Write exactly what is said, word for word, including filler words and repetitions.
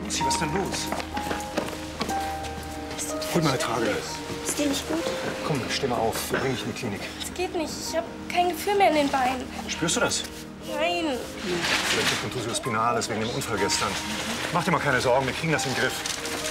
Lucy, was ist denn los? Hol mal eine Trage. Ist dir nicht gut? Komm, steh mal auf. Wir bringen dich in die Klinik. Es geht nicht. Ich habe kein Gefühl mehr in den Beinen. Spürst du das? Nein. Vielleicht ist Contusio spinalis wegen dem Unfall gestern. Mach dir mal keine Sorgen, wir kriegen das in den Griff.